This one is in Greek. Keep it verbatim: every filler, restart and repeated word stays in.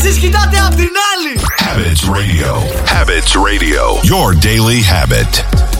εσείς κοιτάτε απ' την άλλη. Habits Radio. Habits Radio. Your daily habit.